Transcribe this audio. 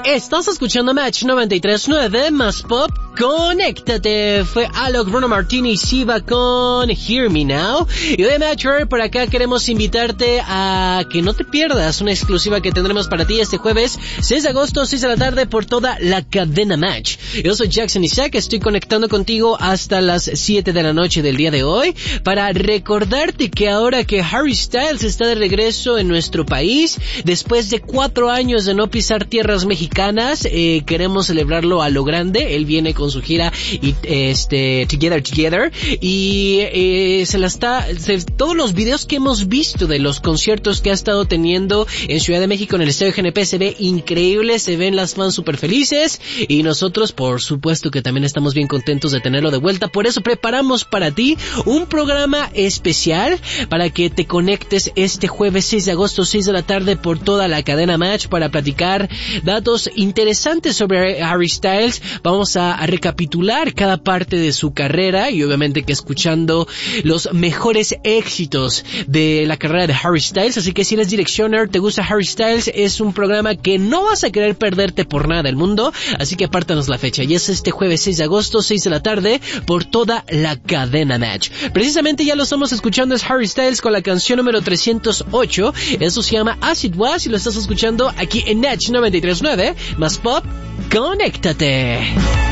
Estás escuchando Match 93.9 más Pop. Conéctate. Fue Alok, Bruno Martini y Siva con Hear Me Now. Y hoy, Matcher, por acá queremos invitarte a que no te pierdas una exclusiva que tendremos para ti este jueves 6 de agosto, 6 de la tarde, por toda la cadena Match. Yo soy Jackson Isaac, estoy conectando contigo hasta las 7 de la noche del día de hoy para recordarte que ahora que Harry Styles está de regreso en nuestro país, después de 4 años de no pisar tierras mexicanas, queremos celebrarlo a lo grande. Él viene con su gira y Together y todos los videos que hemos visto de los conciertos que ha estado teniendo en Ciudad de México en el Estadio GNP se ve increíble, se ven las fans súper felices y nosotros por supuesto que también estamos bien contentos de tenerlo de vuelta. Por eso preparamos para ti un programa especial para que te conectes este jueves 6 de agosto, 6 de la tarde, por toda la cadena Match para platicar datos interesantes sobre Harry Styles. Vamos a recapitular cada parte de su carrera y obviamente que escuchando los mejores éxitos de la carrera de Harry Styles. Así que si eres Directioner, te gusta Harry Styles, es un programa que no vas a querer perderte por nada del mundo. Así que apártanos la fecha y es este jueves 6 de agosto, 6 de la tarde, por toda la cadena Match. Precisamente ya lo estamos escuchando, es Harry Styles con la canción número 308. Eso se llama As It Was y lo estás escuchando aquí en Match 93.9 más Pop. Conéctate.